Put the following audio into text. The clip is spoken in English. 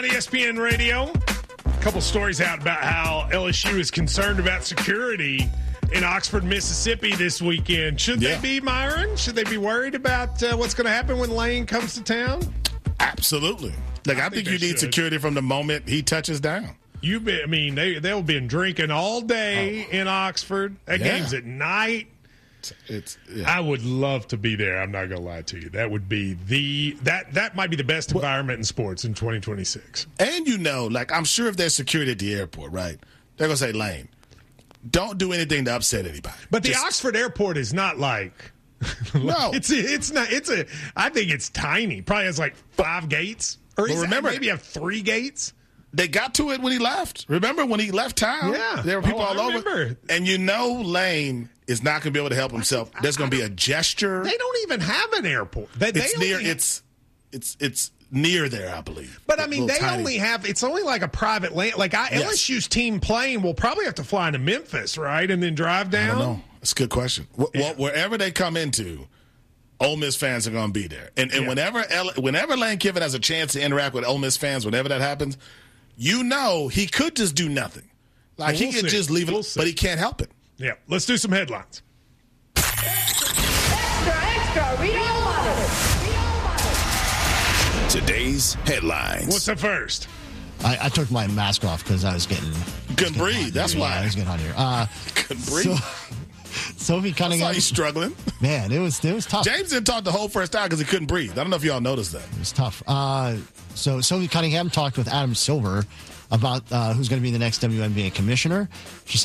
ESPN Radio. A couple stories out about how LSU is concerned about security in Oxford, Mississippi this weekend. Should they be, Myron? Should they be worried about what's going to happen when Lane comes to town? Absolutely. I think you need security from the moment he touches down. They'll be drinking all day in Oxford. That game's at night. I would love to be there. I'm not going to lie to you. That would be that might be the best environment in sports in 2026. And I'm sure if there's security at the airport, right? They're going to say, Lane, don't do anything to upset anybody. But the Oxford airport is not like no. It's not. I think it's tiny. Probably has like 5 gates, or maybe have 3 gates. They got to it when he left. Remember when he left town? Yeah. There were people all over. And Lane is not going to be able to help himself. There's going to be a gesture. They don't even have an airport. It's near there, I believe. But it's only like a private land. LSU's team plane will probably have to fly into Memphis, right? And then drive down? I don't know. That's a good question. Wherever they come into, Ole Miss fans are going to be there. And whenever Lane Kiffin has a chance to interact with Ole Miss fans, whenever that happens, he could just do nothing. He could just leave it, but he can't help it. Yeah. Let's do some headlines. Extra, read all about it. Today's headlines. What's the first? I took my mask off because I was couldn't breathe. That's why. I was getting on here. Couldn't breathe. Sophie Cunningham. He's struggling. Man, it was tough. James didn't talk the whole first hour because he couldn't breathe. I don't know if y'all noticed that. It was tough. So Sophie Cunningham talked with Adam Silver about who's going to be the next WNBA commissioner. She